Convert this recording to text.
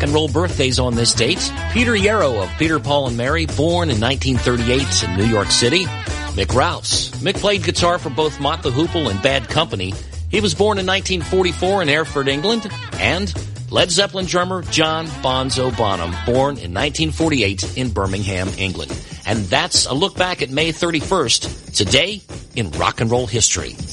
rock and roll birthdays on this date. Peter Yarrow of Peter, Paul and Mary, born in 1938 in New York City. Mick Rouse. Mick played guitar for both Mott the Hoople and Bad Company. He was born in 1944 in Erfurt, England. And Led Zeppelin drummer John Bonzo Bonham, born in 1948 in Birmingham, England. And that's a look back at May 31st, today in rock and roll history.